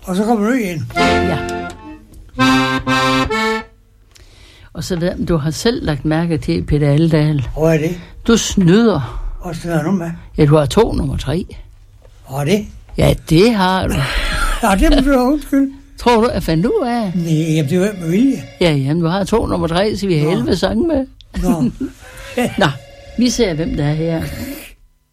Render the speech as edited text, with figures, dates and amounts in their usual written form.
Og så kommer du ind. Ja. Og så ved jeg, du har selv lagt mærke til, Peter Aldal. Hvor er det? Du snyder. Og så er du med. Ja, du har 2 nummer 3. Hvor er det? Ja, det har du. Ja, det må du have undskyld. Tror du, jeg fandt ud af? Nej, jamen, det var med vilje. Ja, jamen, du har 2 nummer 3, så vi har 11 sange med. Nå. Nå, vi ser, hvem der er her.